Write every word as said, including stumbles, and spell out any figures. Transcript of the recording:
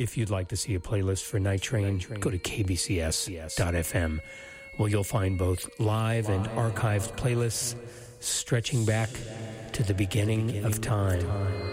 If you'd like to see a playlist for Night Train, go to k b c s dot f m, where you'll find both live and archived playlists stretching back to the beginning of time.